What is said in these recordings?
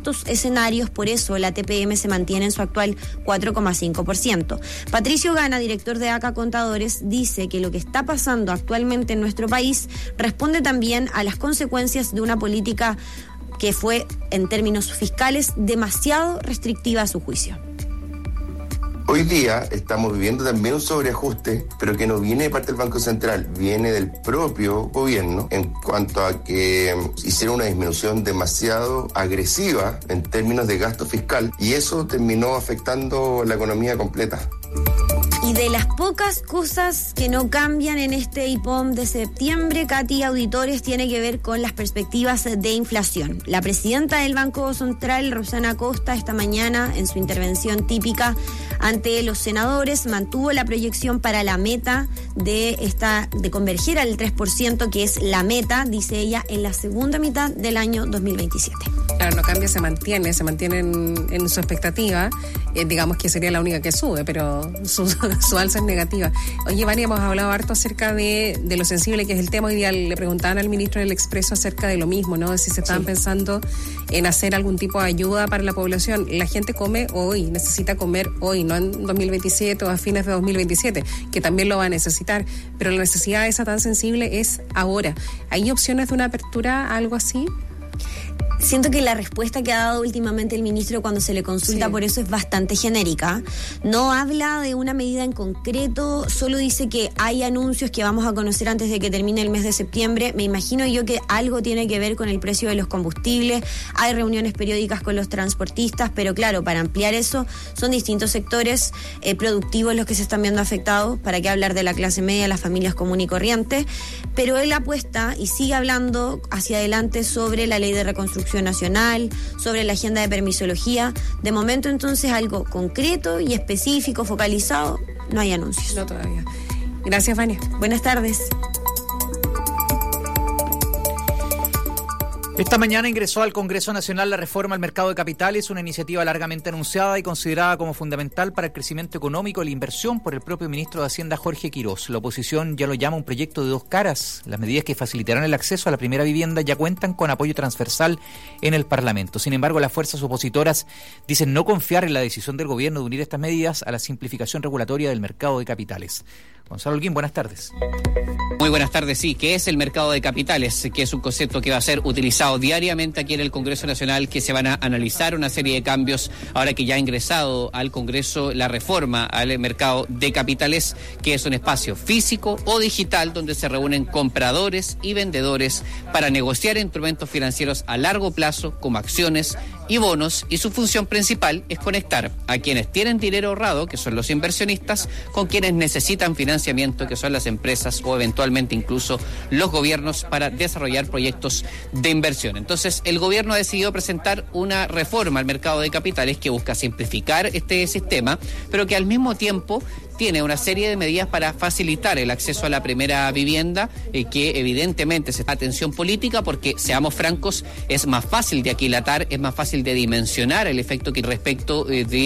distintos escenarios, por eso la TPM se mantiene en su actual 4,5%. Patricio Gana, director de ACA Contadores, dice que lo que está pasando actualmente en nuestro país responde también a las consecuencias de una política que fue, en términos fiscales, demasiado restrictiva a su juicio. Hoy día estamos viviendo también un sobreajuste, pero que no viene de parte del Banco Central, viene del propio gobierno en cuanto a que hicieron una disminución demasiado agresiva en términos de gasto fiscal y eso terminó afectando la economía completa. Y de las pocas cosas que no cambian en este IPOM de septiembre, Katy, auditores, tiene que ver con las perspectivas de inflación. La presidenta del Banco Central, Rosana Acosta, esta mañana, en su intervención típica ante los senadores, mantuvo la proyección para la meta de converger al 3%, que es la meta, dice ella, en la segunda mitad del año 2027. Claro, no cambia, se mantiene en su expectativa, digamos que sería la única que sube, pero su alza es negativa. Oye, Vani, hemos hablado harto acerca de lo sensible que es el tema. Hoy día le preguntaban al ministro del Expreso acerca de lo mismo, ¿no? De si se estaban pensando en hacer algún tipo de ayuda para la población. La gente come hoy, necesita comer hoy, no en 2027 o a fines de 2027, que también lo va a necesitar, pero la necesidad esa tan sensible es ahora. ¿Hay opciones de una apertura a algo así? Siento que la respuesta que ha dado últimamente el ministro cuando se le consulta por eso es bastante genérica. No habla de una medida en concreto, solo dice que hay anuncios que vamos a conocer antes de que termine el mes de septiembre. Me imagino yo que algo tiene que ver con el precio de los combustibles. Hay reuniones periódicas con los transportistas, pero claro, para ampliar eso son distintos sectores productivos los que se están viendo afectados. ¿Para qué hablar de la clase media, las familias comunes y corrientes? Pero él apuesta y sigue hablando hacia adelante sobre la ley de reconstrucción nacional, sobre la agenda de permisología. De momento, entonces, algo concreto y específico, focalizado, no hay anuncios. No todavía. Gracias, Vania. Buenas tardes. Esta mañana ingresó al Congreso Nacional la reforma al mercado de capitales, una iniciativa largamente anunciada y considerada como fundamental para el crecimiento económico y la inversión por el propio ministro de Hacienda, Jorge Quirós. La oposición ya lo llama un proyecto de dos caras. Las medidas que facilitarán el acceso a la primera vivienda ya cuentan con apoyo transversal en el Parlamento. Sin embargo, las fuerzas opositoras dicen no confiar en la decisión del gobierno de unir estas medidas a la simplificación regulatoria del mercado de capitales. Gonzalo Holguín, buenas tardes. Muy buenas tardes, sí. ¿Qué es el mercado de capitales? Que es un concepto que va a ser utilizado diariamente aquí en el Congreso Nacional, que se van a analizar una serie de cambios ahora que ya ha ingresado al Congreso la reforma al mercado de capitales, que es un espacio físico o digital donde se reúnen compradores y vendedores para negociar instrumentos financieros a largo plazo como acciones y bonos, y su función principal es conectar a quienes tienen dinero ahorrado, que son los inversionistas, con quienes necesitan financiamiento, que son las empresas o eventualmente incluso los gobiernos, para desarrollar proyectos de inversión. Entonces, el gobierno ha decidido presentar una reforma al mercado de capitales que busca simplificar este sistema, pero que al mismo tiempo tiene una serie de medidas para facilitar el acceso a la primera vivienda, que evidentemente se da atención política porque, seamos francos, es más fácil de aquilatar, es más fácil de dimensionar el efecto que respecto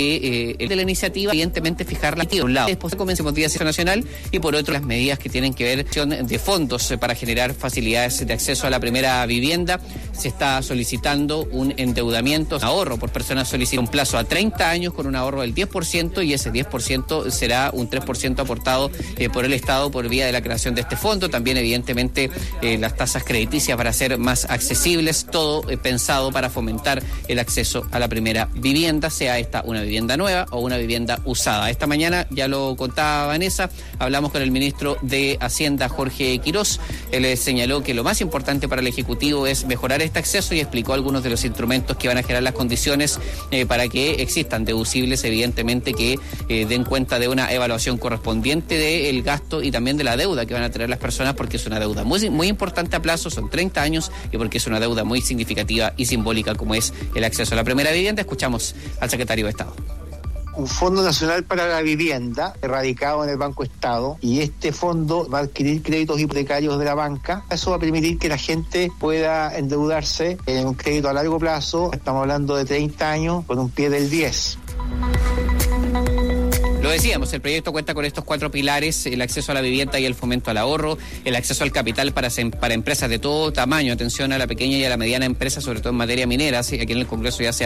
de la iniciativa, evidentemente fijarla por un lado. Después comencemos Día Nacional y por otro las medidas que tienen que ver de fondos para generar facilidades de acceso a la primera vivienda. Se está solicitando un endeudamiento, un ahorro por persona, solicita un plazo a 30 años con un ahorro del 10% y ese 10% será un 3% aportado por el Estado por vía de la creación de este fondo. También, evidentemente, las tasas crediticias para ser más accesibles, todo pensado para fomentar el acceso a la primera vivienda, sea esta una vivienda nueva o una vivienda usada. Esta mañana, ya lo contaba Vanessa, hablamos con el ministro de Hacienda, Jorge Quirós. Él señaló que lo más importante para el Ejecutivo es mejorar este acceso y explicó algunos de los instrumentos que van a generar las condiciones para que existan deducibles, evidentemente, que den cuenta de una evaluación correspondiente del gasto y también de la deuda que van a tener las personas, porque es una deuda muy, muy importante a plazo, son 30 años, y porque es una deuda muy significativa y simbólica como es el acceso a la primera vivienda. Escuchamos al secretario de Estado. Un Fondo Nacional para la Vivienda, radicado en el Banco Estado, y este fondo va a adquirir créditos hipotecarios de la banca. Eso va a permitir que la gente pueda endeudarse en un crédito a largo plazo, estamos hablando de 30 años, con un pie del 10. Lo decíamos, el proyecto cuenta con estos 4 pilares: el acceso a la vivienda y el fomento al ahorro, el acceso al capital para empresas de todo tamaño, atención a la pequeña y a la mediana empresa, sobre todo en materia minera. Aquí en el Congreso ya se